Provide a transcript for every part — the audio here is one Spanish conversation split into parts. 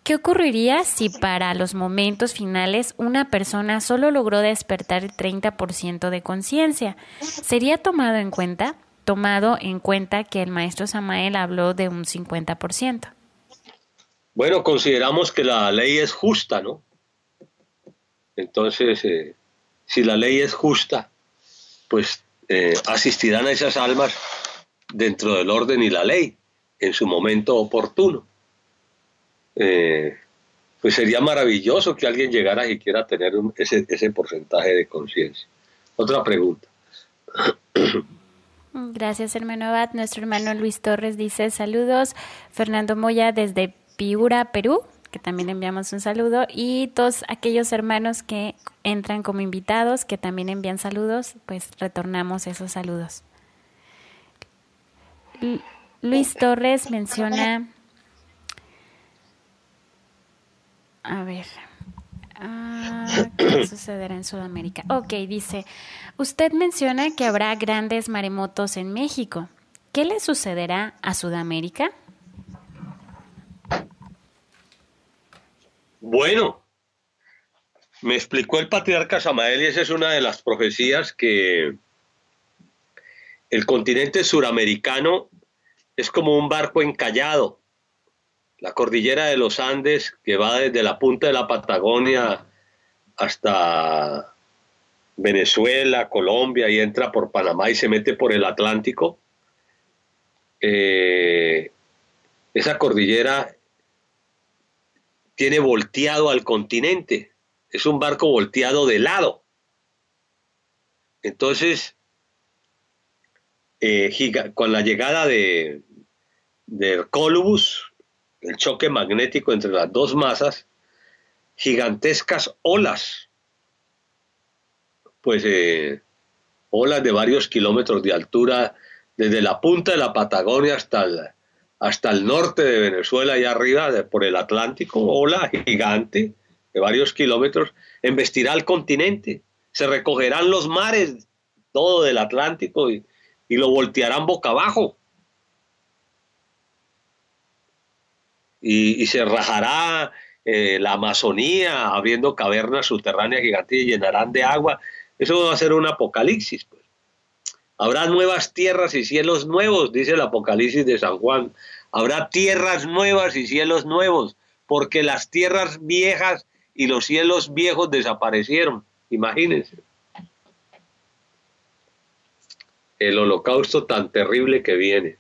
¿Qué ocurriría si para los momentos finales una persona solo logró despertar el 30% de conciencia? ¿Sería tomado en cuenta que el maestro Samael habló de un 50%? Bueno, consideramos que la ley es justa, ¿no? Entonces, si la ley es justa, pues asistirán a esas almas dentro del orden y la ley, en su momento oportuno. Pues sería maravilloso que alguien llegara y quiera tener ese porcentaje de conciencia. Otra pregunta. Gracias, hermano Abad. Nuestro hermano Luis Torres dice saludos. Fernando Moya desde Piura, Perú, que también enviamos un saludo. Y todos aquellos hermanos que entran como invitados, que también envían saludos, pues retornamos esos saludos. Luis Torres menciona... A ver, ¿qué sucederá en Sudamérica? Ok, dice, usted menciona que habrá grandes maremotos en México. ¿Qué le sucederá a Sudamérica? Bueno, me explicó el patriarca Samael y esa es una de las profecías que el continente suramericano es como un barco encallado. La cordillera de los Andes, que va desde la punta de la Patagonia hasta Venezuela, Colombia, y entra por Panamá y se mete por el Atlántico. Esa cordillera tiene volteado al continente. Es un barco volteado de lado. Entonces, con la llegada de Columbus, el choque magnético entre las dos masas, gigantescas olas, pues olas de varios kilómetros de altura, desde la punta de la Patagonia hasta el norte de Venezuela y arriba por el Atlántico, ola gigante de varios kilómetros, embestirá el continente, se recogerán los mares, todo del Atlántico y lo voltearán boca abajo. Y se rajará la Amazonía, habiendo cavernas subterráneas gigantes y llenarán de agua. Eso va a ser un apocalipsis, pues. Habrá nuevas tierras y cielos nuevos, dice el Apocalipsis de San Juan. Habrá tierras nuevas y cielos nuevos, porque las tierras viejas y los cielos viejos desaparecieron. Imagínense. El holocausto tan terrible que viene.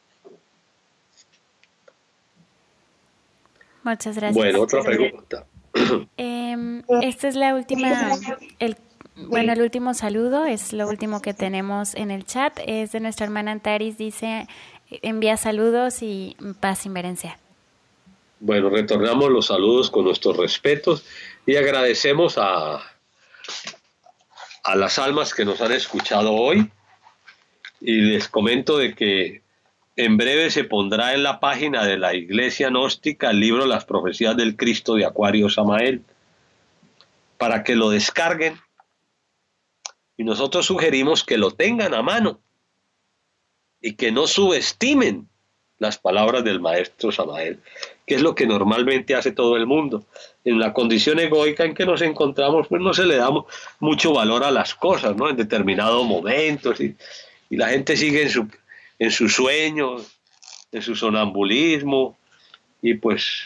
Muchas gracias. Bueno, otra pregunta. Esta es la última, el último saludo, es lo último que tenemos en el chat, es de nuestra hermana Antaris, dice, envía saludos y paz sin verencia. Bueno, retornamos los saludos con nuestros respetos y agradecemos a las almas que nos han escuchado hoy y les comento de que en breve se pondrá en la página de la Iglesia Gnóstica el libro Las Profecías del Cristo de Acuario Samael, para que lo descarguen. Y nosotros sugerimos que lo tengan a mano y que no subestimen las palabras del maestro Samael, que es lo que normalmente hace todo el mundo. En la condición egoica en que nos encontramos, pues no se le da mucho valor a las cosas, ¿no? En determinados momentos y la gente sigue en sus sueños, en su sonambulismo, y pues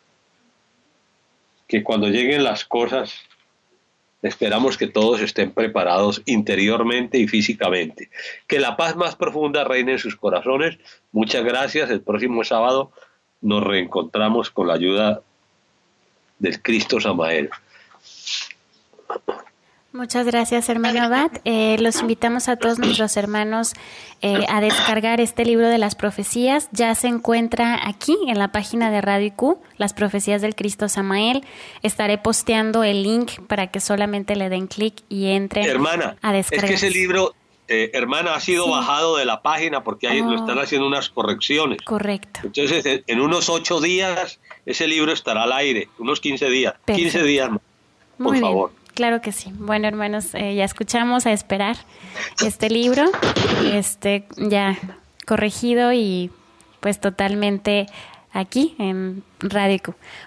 que cuando lleguen las cosas esperamos que todos estén preparados interiormente y físicamente. Que la paz más profunda reine en sus corazones. Muchas gracias. El próximo sábado nos reencontramos con la ayuda del Cristo Samael. Muchas gracias, hermano Abad. Los invitamos a todos nuestros hermanos a descargar este libro de las profecías. Ya se encuentra aquí en la página de Radio IQ, Las Profecías del Cristo Samael. Estaré posteando el link para que solamente le den clic y entren a descargar. Es que ese libro, hermana, ha sido bajado de la página porque ahí lo están haciendo unas correcciones. Correcto. Entonces, en unos 8 días, ese libro estará al aire, unos 15 días. Perfecto. 15 días más, por favor. Claro que sí. Bueno, hermanos, ya escuchamos a esperar este libro, ya corregido y pues totalmente aquí en Radio IQ.